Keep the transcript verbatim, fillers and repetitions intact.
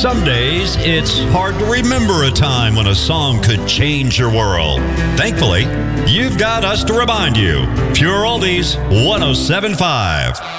Some days, it's hard to remember a time when a song could change your world. Thankfully, you've got us to remind you. Pure Oldies one oh seven point five.